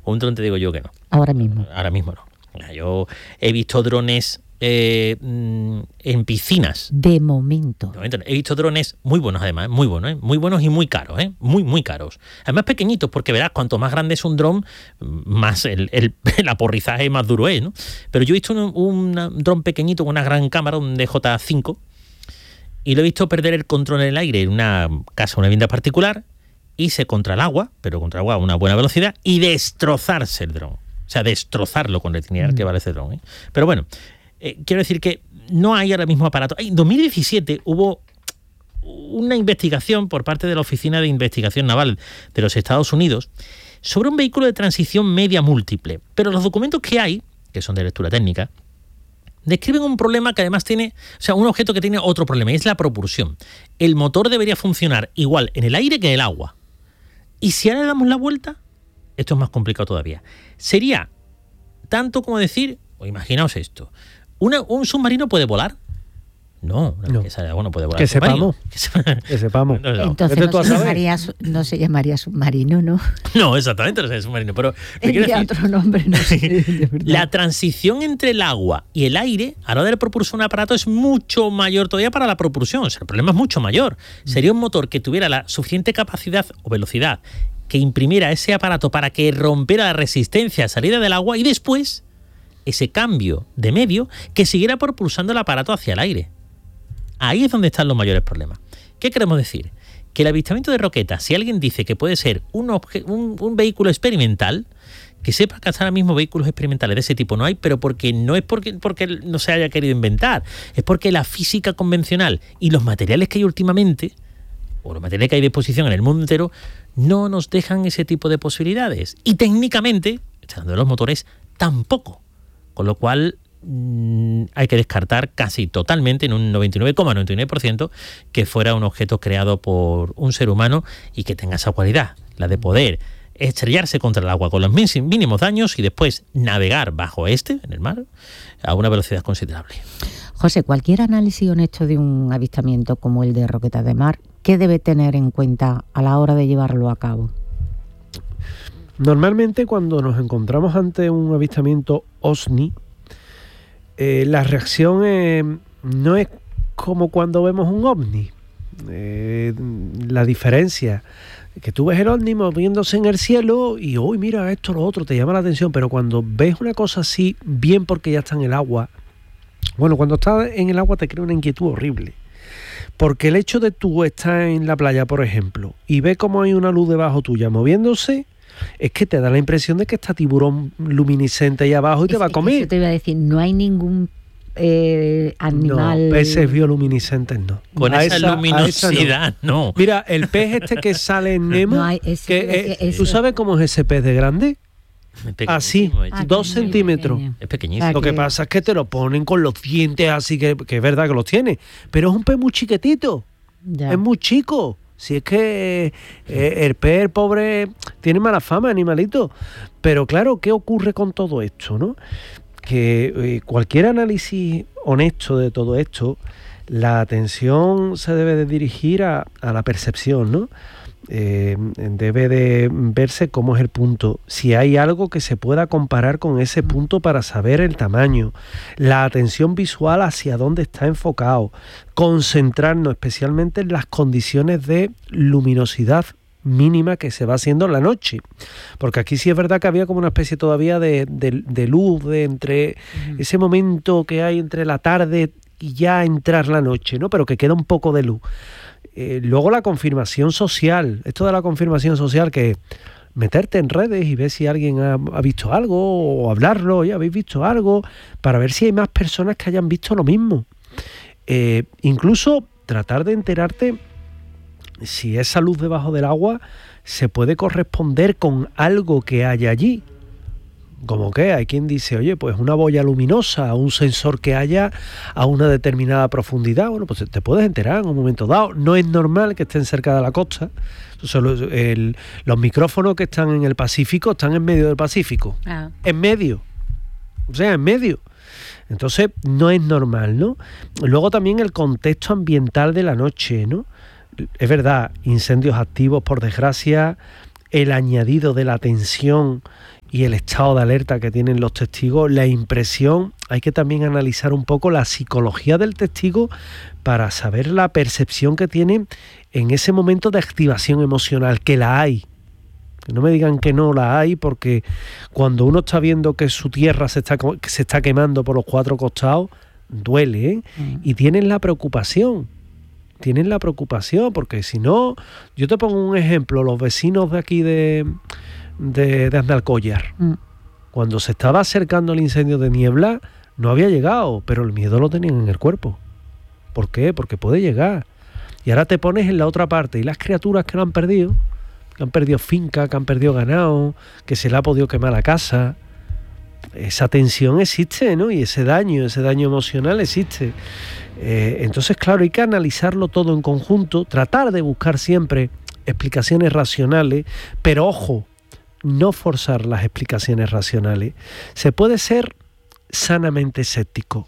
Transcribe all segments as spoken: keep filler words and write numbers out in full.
Un dron te digo yo que no. Ahora mismo. Ahora mismo no. Yo he visto drones eh, en piscinas. De momento. De momento no. He visto drones muy buenos, además, muy buenos, ¿eh? Muy buenos y muy caros, ¿eh? Muy, muy caros. Además pequeñitos, porque verás, cuanto más grande es un dron, más el, el, el aporrizaje más duro es, ¿no? Pero yo he visto un, un dron pequeñito con una gran cámara, un D J cinco, y lo he visto perder el control en el aire en una casa, una vivienda particular, irse contra el agua, pero contra el agua a una buena velocidad, y destrozarse el dron. O sea, destrozarlo con el itinerar mm. que vale ese dron, ¿eh? Pero bueno, eh, quiero decir que no hay ahora mismo aparatos. En dos mil diecisiete hubo una investigación por parte de la Oficina de Investigación Naval de los Estados Unidos sobre un vehículo de transición media múltiple. Pero los documentos que hay, que son de lectura técnica, describen un problema que además tiene, o sea, un objeto que tiene otro problema, y es la propulsión. El motor debería funcionar igual en el aire que en el agua. Y si ahora le damos la vuelta, esto es más complicado todavía. Sería tanto como decir, o imaginaos esto, ¿una, ¿un submarino puede volar? No, una no. Que sale, bueno, puede volar. Que sepamos. Que sepamos. No, no. Entonces no se, llamaría, no se llamaría submarino, ¿no? No, exactamente, no sería submarino. Pero tendría otro nombre, no sé. De verdad. La transición entre el agua y el aire a la hora de propulsar un aparato es mucho mayor todavía para la propulsión. O sea, el problema es mucho mayor. Sería un motor que tuviera la suficiente capacidad o velocidad que imprimiera ese aparato para que rompiera la resistencia a salida del agua y después ese cambio de medio que siguiera propulsando el aparato hacia el aire. Ahí es donde están los mayores problemas. ¿Qué queremos decir? Que el avistamiento de roquetas, si alguien dice que puede ser un, obje, un, un vehículo experimental, que sepa que hasta ahora mismo vehículos experimentales de ese tipo no hay, pero porque no es porque, porque no se haya querido inventar, es porque la física convencional y los materiales que hay últimamente, o los materiales que hay de exposición en el mundo entero, no nos dejan ese tipo de posibilidades. Y técnicamente, hablando de los motores, tampoco. Con lo cual mmm, hay que descartar casi totalmente, en un noventa y nueve coma noventa y nueve por ciento, que fuera un objeto creado por un ser humano y que tenga esa cualidad, la de poder estrellarse contra el agua con los mínimos daños y después navegar bajo este, en el mar, a una velocidad considerable. José, cualquier análisis honesto de un avistamiento como el de roquetas de mar, ¿qué debe tener en cuenta a la hora de llevarlo a cabo? Normalmente cuando nos encontramos ante un avistamiento OVNI, eh, la reacción eh, no es como cuando vemos un ovni. Eh, la diferencia, que tú ves el ovni moviéndose en el cielo y, uy, mira esto, lo otro, te llama la atención, pero cuando ves una cosa así, bien porque ya está en el agua, bueno, cuando está en el agua te crea una inquietud horrible. Porque el hecho de tú estar en la playa, por ejemplo, y ves cómo hay una luz debajo tuya moviéndose, es que te da la impresión de que está tiburón luminiscente ahí abajo y es, te va a comer. Eso te iba a decir, no hay ningún eh, animal... No, peces bioluminiscentes no. Con esa, esa luminosidad, no. no. Mira, el pez este que sale en Nemo, no hay, ese, que, eh, ese, ¿tú sabes cómo es ese pez de grande? Así, ah, dos centímetros. Pequeño. Es pequeñísimo. Lo que pasa es que te lo ponen con los dientes así, que, que es verdad que los tiene, pero es un pez muy chiquitito, ya. Es muy chico. Si es que eh, el pez, el pobre, tiene mala fama, animalito. Pero claro, ¿qué ocurre con todo esto, no? Que eh, cualquier análisis honesto de todo esto, la atención se debe de dirigir a, a la percepción, ¿no? Eh, debe de verse cómo es el punto, si hay algo que se pueda comparar con ese punto para saber el tamaño, la atención visual hacia dónde está enfocado, concentrarnos especialmente en las condiciones de luminosidad mínima que se va haciendo en la noche, porque aquí sí es verdad que había como una especie todavía de, de, de luz de entre uh-huh. ese momento que hay entre la tarde y ya entrar la noche, ¿no? Pero que queda un poco de luz. Eh, luego la confirmación social, esto de la confirmación social, que meterte en redes y ver si alguien ha, ha visto algo, o hablarlo, oye, habéis visto algo, para ver si hay más personas que hayan visto lo mismo. Eh, incluso tratar de enterarte si esa luz debajo del agua se puede corresponder con algo que haya allí. Como que hay quien dice, oye, pues una boya luminosa, un sensor que haya a una determinada profundidad, bueno, pues te puedes enterar en un momento dado. No es normal que estén cerca de la costa. Entonces, los, el, los micrófonos que están en el Pacífico están en medio del Pacífico. Ah. En medio. O sea, en medio. Entonces, no es normal, ¿no? Luego también el contexto ambiental de la noche, ¿no? Es verdad, incendios activos, por desgracia, el añadido de la tensión y el estado de alerta que tienen los testigos, la impresión, hay que también analizar un poco la psicología del testigo para saber la percepción que tiene en ese momento de activación emocional, que la hay. Que no me digan que no la hay, porque cuando uno está viendo que su tierra se está, que se está quemando por los cuatro costados, duele, ¿eh? Mm. Y tienen la preocupación. Tienen la preocupación, porque si no, yo te pongo un ejemplo, los vecinos de aquí de, de, de Andalcollar, mm. cuando se estaba acercando el incendio de Niebla, no había llegado, pero el miedo lo tenían en el cuerpo. ¿Por qué? Porque puede llegar. Y ahora te pones en la otra parte, y las criaturas que lo han perdido, que han perdido finca, que han perdido ganado, que se le ha podido quemar la casa, esa tensión existe, ¿no? Y ese daño, ese daño emocional existe. Eh, entonces, claro, hay que analizarlo todo en conjunto, tratar de buscar siempre explicaciones racionales, pero ojo, no forzar las explicaciones racionales. Se puede ser sanamente escéptico,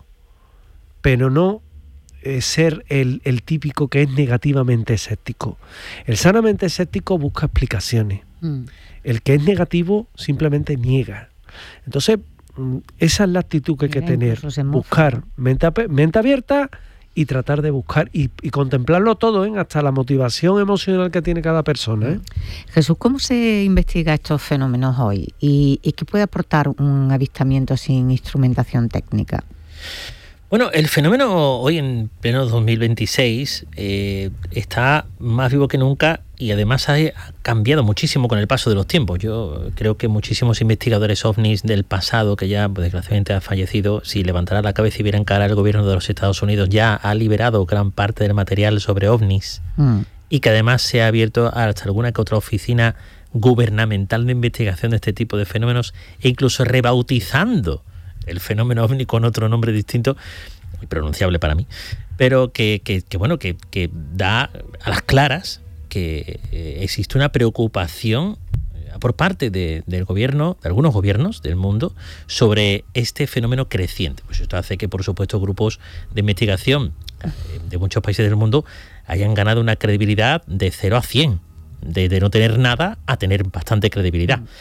pero no eh, ser el, el típico que es negativamente escéptico. El sanamente escéptico busca explicaciones. Mm. El que es negativo simplemente niega. Entonces, esa es la actitud que hay que tener, buscar mente, mente abierta y tratar de buscar y, y contemplarlo todo, ¿eh? Hasta la motivación emocional que tiene cada persona, ¿eh? Jesús, ¿cómo se investiga estos fenómenos hoy? ¿Y, y qué puede aportar un avistamiento sin instrumentación técnica? Bueno, el fenómeno hoy en pleno dos mil veintiséis eh, está más vivo que nunca y además ha cambiado muchísimo con el paso de los tiempos. Yo creo que muchísimos investigadores ovnis del pasado, que ya pues, desgraciadamente ha fallecido, si levantara la cabeza y viera en cara al gobierno de los Estados Unidos, ya ha liberado gran parte del material sobre ovnis mm. y que además se ha abierto hasta alguna que otra oficina gubernamental de investigación de este tipo de fenómenos e incluso rebautizando el fenómeno ovni con otro nombre distinto, impronunciable para mí, pero que, que, que bueno, que, que da a las claras que eh, existe una preocupación por parte de, del gobierno, de algunos gobiernos del mundo, sobre este fenómeno creciente. Pues esto hace que, por supuesto, grupos de investigación de muchos países del mundo hayan ganado una credibilidad de cero a cien, de, de no tener nada a tener bastante credibilidad. Mm.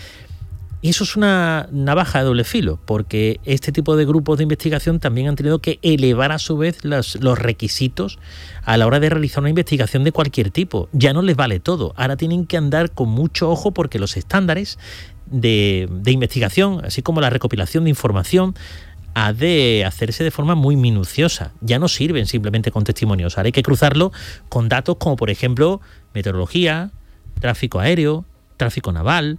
Y eso es una navaja de doble filo, porque este tipo de grupos de investigación también han tenido que elevar a su vez los, los requisitos a la hora de realizar una investigación de cualquier tipo. Ya no les vale todo, ahora tienen que andar con mucho ojo porque los estándares de, de investigación, así como la recopilación de información, ha de hacerse de forma muy minuciosa. Ya no sirven simplemente con testimonios, ahora hay que cruzarlo con datos como por ejemplo meteorología, tráfico aéreo, tráfico naval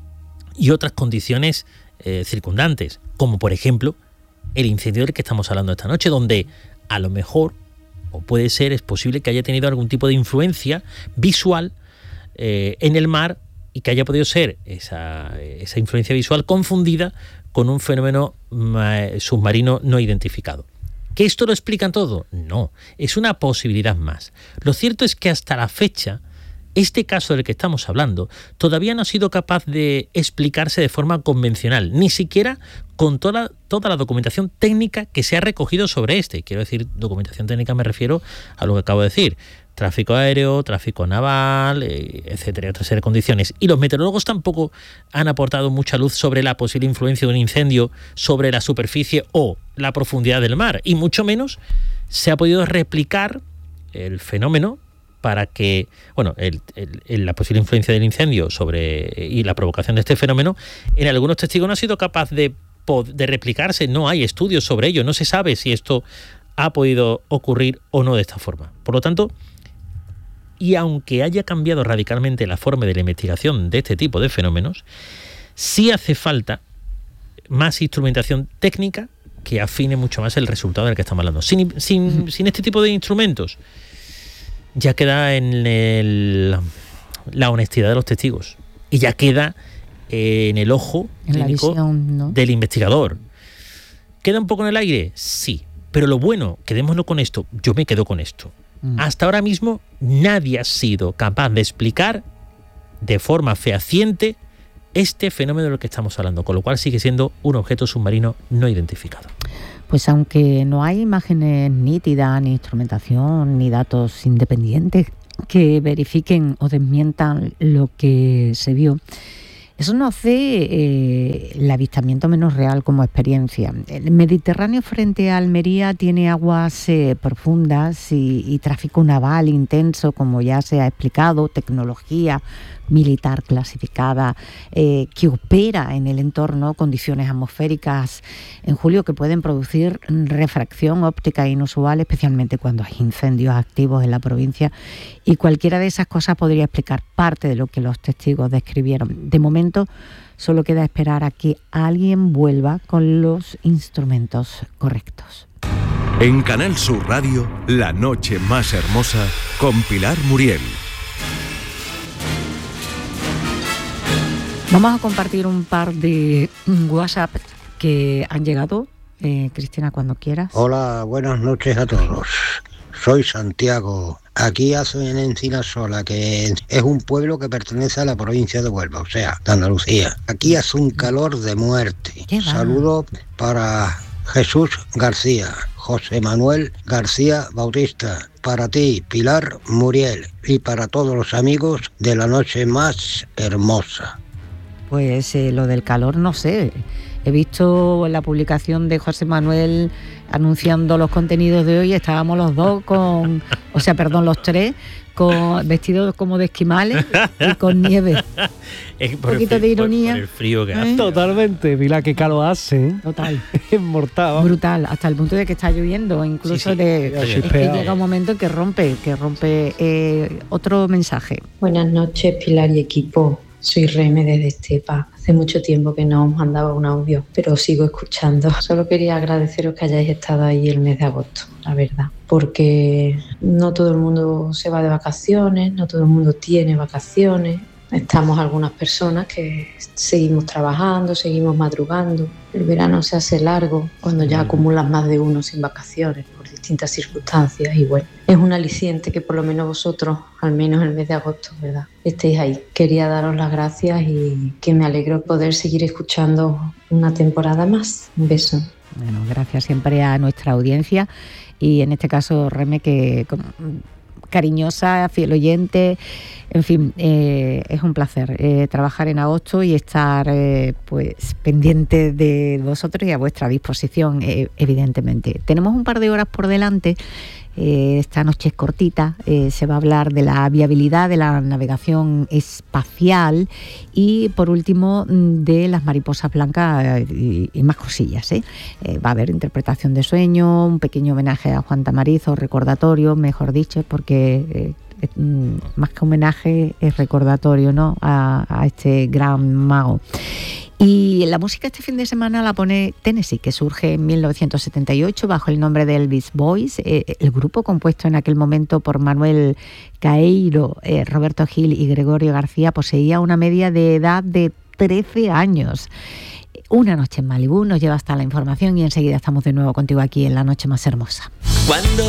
y otras condiciones eh, circundantes, como por ejemplo el incendio del que estamos hablando esta noche, donde a lo mejor, o puede ser, es posible que haya tenido algún tipo de influencia visual eh, en el mar y que haya podido ser esa, esa influencia visual confundida con un fenómeno eh, submarino no identificado. ¿Que esto lo explica todo? No, es una posibilidad más. Lo cierto es que hasta la fecha este caso del que estamos hablando todavía no ha sido capaz de explicarse de forma convencional, ni siquiera con toda, toda la documentación técnica que se ha recogido sobre este. Quiero decir, documentación técnica me refiero a lo que acabo de decir. Tráfico aéreo, tráfico naval, eh, etcétera, otra serie de condiciones. Y los meteorólogos tampoco han aportado mucha luz sobre la posible influencia de un incendio sobre la superficie o la profundidad del mar. Y mucho menos se ha podido replicar el fenómeno para que, bueno, el, el, el, la posible influencia del incendio sobre y la provocación de este fenómeno, en algunos testigos no ha sido capaz de, de replicarse. No hay estudios sobre ello, no se sabe si esto ha podido ocurrir o no de esta forma. Por lo tanto, y aunque haya cambiado radicalmente la forma de la investigación de este tipo de fenómenos, sí hace falta más instrumentación técnica que afine mucho más el resultado del que estamos hablando. Sin, sin, sin este tipo de instrumentos, ya queda en el, la honestidad de los testigos y ya queda en el ojo en clínico la visión, ¿no? del investigador. ¿Queda un poco en el aire? Sí, pero lo bueno, quedémonos con esto, yo me quedo con esto. Mm. Hasta ahora mismo nadie ha sido capaz de explicar de forma fehaciente este fenómeno del que estamos hablando, con lo cual sigue siendo un objeto submarino no identificado. Pues aunque no hay imágenes nítidas, ni instrumentación, ni datos independientes que verifiquen o desmientan lo que se vio, Eso nos hace eh, el avistamiento menos real como experiencia. El Mediterráneo frente a Almería tiene aguas eh, profundas y, y tráfico naval intenso, como ya se ha explicado, tecnología militar clasificada eh, que opera en el entorno, condiciones atmosféricas en julio que pueden producir refracción óptica inusual, especialmente cuando hay incendios activos en la provincia, y cualquiera de esas cosas podría explicar parte de lo que los testigos describieron. De momento solo queda esperar a que alguien vuelva con los instrumentos correctos. En Canal Sur Radio, La Noche Más Hermosa con Pilar Muriel. Vamos a compartir un par de WhatsApp que han llegado. Eh, Cristina, cuando quieras. Hola, buenas noches a todos. Soy Santiago. Aquí soy en Encinasola, que es un pueblo que pertenece a la provincia de Huelva, o sea, de Andalucía. Aquí hace un calor de muerte. Saludos para Jesús García, José Manuel García Bautista, para ti, Pilar Muriel, y para todos los amigos de La Noche Más Hermosa. Pues eh, lo del calor no sé. He visto la publicación de José Manuel anunciando los contenidos de hoy. Estábamos los dos con, o sea, perdón, los tres, con vestidos como de esquimales y con nieve. Es un poquito de ironía. Por, por el frío que hace. ¿Eh? Totalmente, mira qué calor hace. ¿eh? Total. Es mortal. Brutal, hasta el punto de que está lloviendo, incluso sí, sí, de es que llega un momento en que rompe, que rompe eh, otro mensaje. Buenas noches, Pilar y equipo. Soy Reme desde Estepa. Hace mucho tiempo que no os mandaba un audio, pero sigo escuchando. Solo quería agradeceros que hayáis estado ahí el mes de agosto, la verdad. Porque no todo el mundo se va de vacaciones, no todo el mundo tiene vacaciones. Estamos algunas personas que seguimos trabajando, seguimos madrugando. El verano se hace largo cuando ya acumulas más de uno sin vacaciones por distintas circunstancias y bueno, es un aliciente que por lo menos vosotros, al menos el mes de agosto, ¿verdad?, estéis ahí. Quería daros las gracias y que me alegro poder seguir escuchando una temporada más. Un beso. Bueno, gracias siempre a nuestra audiencia y en este caso Reme, que cariñosa, fiel oyente, en fin, eh, es un placer eh, trabajar en agosto y estar eh, pues pendiente de vosotros y a vuestra disposición, eh, evidentemente. Tenemos un par de horas por delante. Eh, esta noche es cortita, eh, se va a hablar de la viabilidad de la navegación espacial y por último de las mariposas blancas y, y más cosillas. ¿eh? Eh, va a haber interpretación de sueño, un pequeño homenaje a Juan Tamariz, o recordatorio, mejor dicho, porque eh, más que homenaje es recordatorio, ¿no?, a, a este gran mago. Y la música este fin de semana la pone Tennessee, que surge en mil novecientos setenta y ocho bajo el nombre de Elvis Boys. Eh, el grupo, compuesto en aquel momento por Manuel Caeiro, eh, Roberto Gil y Gregorio García, poseía una media de edad de trece años. Una noche en Malibú nos lleva hasta la información y enseguida estamos de nuevo contigo aquí en La Noche Más Hermosa. Cuando